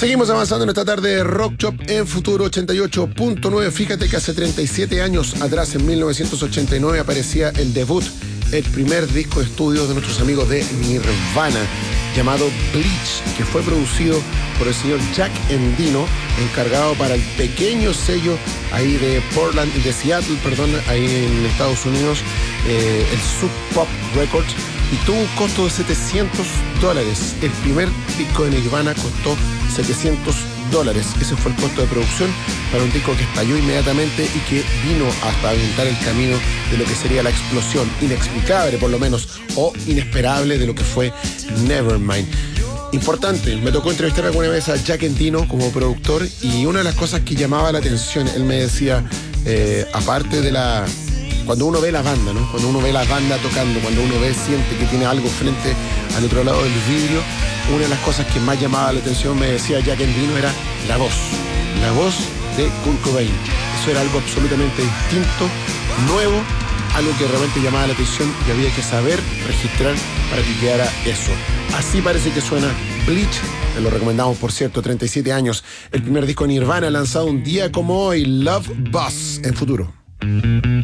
Seguimos avanzando en esta tarde de Rock Shop en Futuro 88.9. Fíjate que hace 37 años atrás, en 1989, aparecía el debut, el primer disco de estudio de nuestros amigos de Nirvana, llamado Bleach, que fue producido por el señor Jack Endino, encargado para el pequeño sello ahí de Portland, de Seattle, perdón, ahí en Estados Unidos, el Sub Pop Records, y tuvo un costo de $700. El primer disco de Nirvana costó $700. Ese fue el costo de producción para un disco que estalló inmediatamente y que vino hasta aventar el camino de lo que sería la explosión inexplicable, por lo menos, o inesperable, de lo que fue Nevermind. Importante, me tocó entrevistar alguna vez a Jack Endino como productor, y una de las cosas que llamaba la atención, él me decía, aparte de cuando uno ve la banda, ¿no? Cuando uno ve la banda tocando, cuando uno siente que tiene algo frente al otro lado del vidrio, una de las cosas que más llamaba la atención, me decía Jack Endino, era la voz de Kurt Cobain. Eso era algo absolutamente distinto, nuevo, algo que realmente llamaba la atención y había que saber registrar para que quedara eso. Así parece que suena Bleach. Te lo recomendamos, por cierto, 37 años. El primer disco de Nirvana lanzado un día como hoy, Love Buzz, en Futuro.